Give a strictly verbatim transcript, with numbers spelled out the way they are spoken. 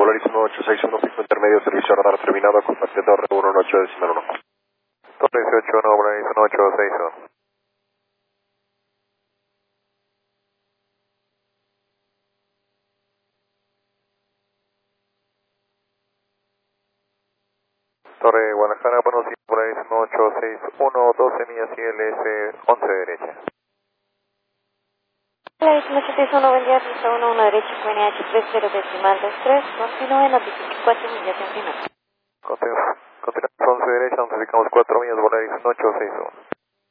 Volaris uno ocho seis uno, pico intermedio, servicio radar terminado, contacte Torre uno ocho decimal uno. Torre dieciocho uno, Volaris uno ocho seis uno. Torre Guadalajara, buenos días, Volaris uno ocho seis uno, doce millas I L S, once derecha. Volaris uno ocho seis uno, buen día, ruta uno uno derecha, Q N H tres cero decimal dos tres, continúe, notifique cuatro millas en final. Continuamos once derecha, notificamos cuatro millas, Volaris uno ocho seis uno.